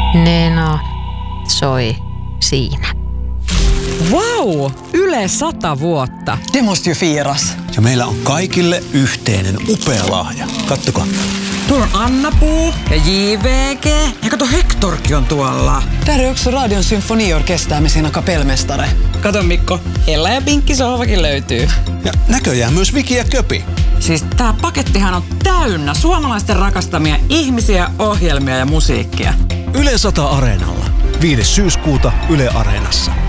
Neno soi siinä. Vau! Yle 100 vuotta. Det måste ju firas. Ja meillä on kaikille yhteinen upea lahja. Kattokaa. Tuolla on Anna-Puu ja JVG. Ja kato, Hektorkin on tuolla. Där är också Radion symfoniorkester med sina kapellmästare. Kato Mikko, Ella ja Pinkki sohvakin löytyy. Ja näköjään myös Viki ja Köpi. Siis tää pakettihan on täynnä suomalaisten rakastamia ihmisiä, ohjelmia ja musiikkia. Yle 100 Areenalla. 5. syyskuuta Yle Areenassa.